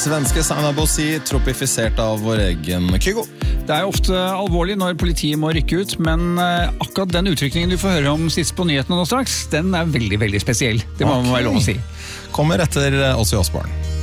svenske Sanna Bossi, tropifisert av vår egen Kygo. Det jo ofte alvorlig når politiet må rykke ut, men akkurat den uttrykkningen du får høre om sist på nyhetene nå straks, den veldig, veldig spesiell. Det må man være lov å si. Kommer etter Ozzy Osbourne.